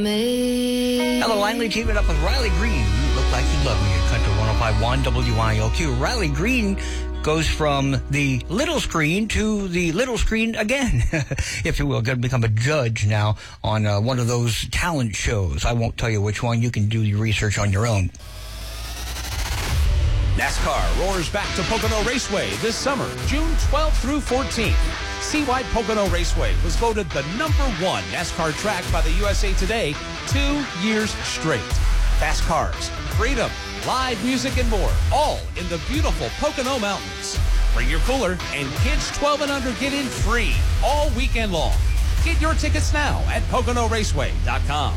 Hello, Langley, teaming up with Riley Green. You look like you love me at Country 105.1 WILQ. Riley Green goes from the little screen to the little screen again, if you will. Going to become a judge now on one of those talent shows. I won't tell you which one. You can do your research on your own. NASCAR roars back to Pocono Raceway this summer, June 12th through 14th. Seawide Pocono Raceway was voted the #1 NASCAR track by the USA Today 2 years straight. Fast cars, freedom, live music, and more, all in the beautiful Pocono Mountains. Bring your cooler, and kids 12 and under get in free all weekend long. Get your tickets now at PoconoRaceway.com.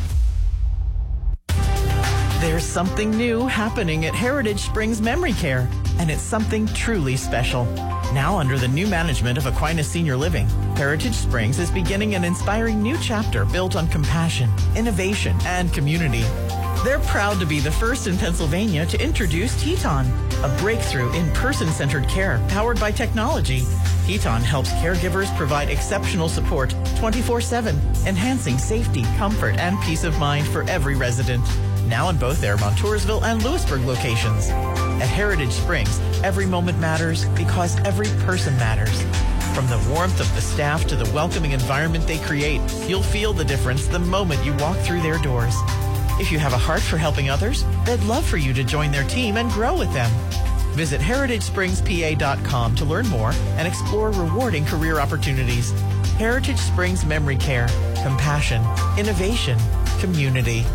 There's something new happening at Heritage Springs Memory Care, and it's something truly special. Now under the new management of Aquinas Senior Living, Heritage Springs is beginning an inspiring new chapter built on compassion, innovation, and community. They're proud to be the first in Pennsylvania to introduce Teton, a breakthrough in person-centered care powered by technology. Teton helps caregivers provide exceptional support 24/7, enhancing safety, comfort, and peace of mind for every resident. Now in both their Montoursville and Lewisburg locations. At Heritage Springs, every moment matters because every person matters. From the warmth of the staff to the welcoming environment they create, you'll feel the difference the moment you walk through their doors. If you have a heart for helping others, they'd love for you to join their team and grow with them. Visit heritagespringspa.com to learn more and explore rewarding career opportunities. Heritage Springs Memory Care. Compassion, innovation, community.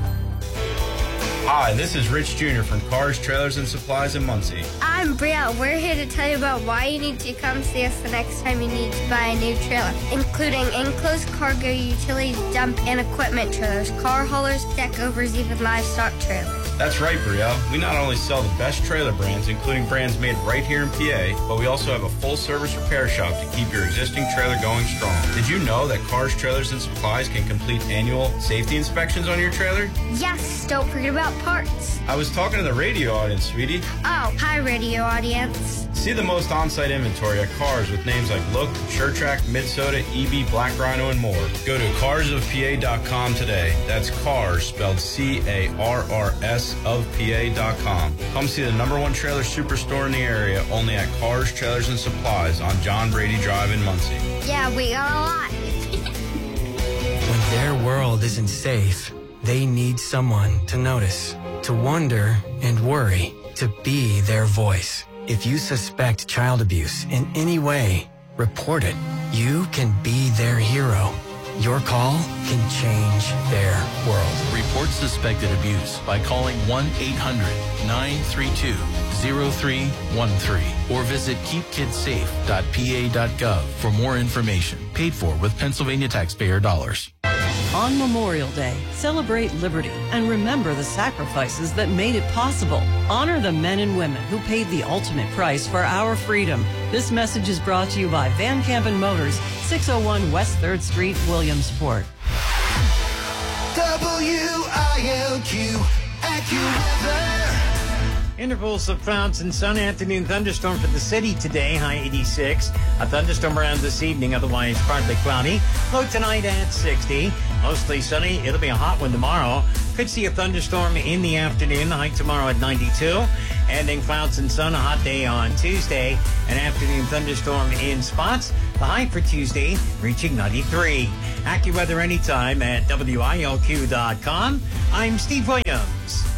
Hi, this is Rich Jr. from Cars, Trailers, and Supplies in Muncie. I'm Brielle. We're here to tell you about why you need to come see us the next time you need to buy a new trailer, including enclosed cargo, utility dump, and equipment trailers, car haulers, deck overs, even livestock trailers. That's right, Brielle. We not only sell the best trailer brands, including brands made right here in PA, but we also have a full-service repair shop to keep your existing trailer going strong. Did you know that Cars, Trailers, and Supplies can complete annual safety inspections on your trailer? Yes, don't forget about parts. I was talking to the radio audience, sweetie. Oh, hi, radio audience. See the most on-site inventory at Cars with names like Look, SureTrack, Midsoda, EB, Black Rhino, and more. Go to carsofpa.com today. That's Cars, spelled C-A-R-R-S of PA.com. Come see the #1 trailer superstore in the area, only at Cars, Trailers, and Supplies on John Brady Drive in Muncie. Yeah, we got a lot. When their world isn't safe, they need someone to notice, to wonder and worry, to be their voice. If you suspect child abuse in any way, report it. You can be their hero. Your call can change their world. Report suspected abuse by calling 1-800-932-0313 or visit keepkidssafe.pa.gov for more information. Paid for with Pennsylvania taxpayer dollars. On Memorial Day, celebrate liberty and remember the sacrifices that made it possible. Honor the men and women who paid the ultimate price for our freedom. This message is brought to you by Van Campen Motors, 601 West 3rd Street, Williamsport. WILQ AccuWeather. Intervals of clouds and sun, afternoon thunderstorm for the city today, high 86. A thunderstorm around this evening, otherwise partly cloudy. Low tonight at 60. Mostly sunny. It'll be a hot one tomorrow. Could see a thunderstorm in the afternoon, the high tomorrow at 92. And then clouds and sun, a hot day on Tuesday. An afternoon thunderstorm in spots. The high for Tuesday reaching 93. AccuWeather anytime at WILQ.com. I'm Steve Williams.